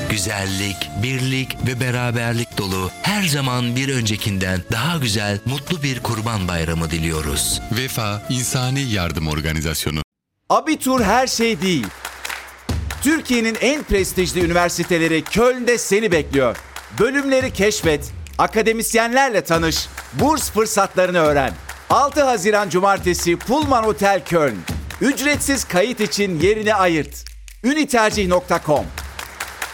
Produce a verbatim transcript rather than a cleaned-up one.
Güzellik, birlik ve beraberlik dolu, her zaman bir öncekinden daha güzel, mutlu bir Kurban Bayramı diliyoruz. Vefa İnsani Yardım Organizasyonu. Abitur her şey değil. Türkiye'nin en prestijli üniversiteleri Köln'de seni bekliyor. Bölümleri keşfet, akademisyenlerle tanış, burs fırsatlarını öğren. altı Haziran Cumartesi Pullman Otel Köln. Ücretsiz kayıt için yerini ayırt. unitercih nokta com